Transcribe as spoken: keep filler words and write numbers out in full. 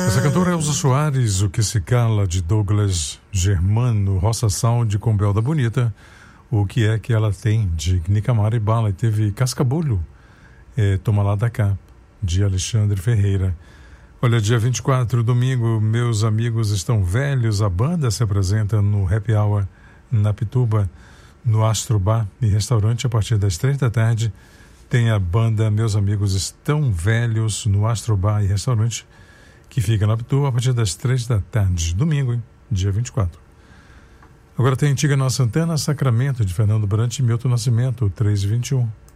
Essa cantora é Elza Soares, O Que Se Cala, de Douglas Germano, Roça Sound com Belda Bonita, O Que É Que Ela Tem, de Nicamara e Bala, e teve Cascabulho, é, Toma Lá Da Cá, de Alexandre Ferreira. Olha, dia vinte e quatro, domingo, Meus Amigos Estão Velhos, a banda se apresenta no Happy Hour na Pituba, no Astro Bar e Restaurante, a partir das três da tarde. Tem a banda Meus Amigos Estão Velhos no Astro Bar e Restaurante, que fica na Pituba, a partir das três da tarde, domingo, hein? Dia vinte e quatro. Agora tem Antiga Nossa Antena, Sacramento, de Fernando Brant e Milton Nascimento, três e vinte e um.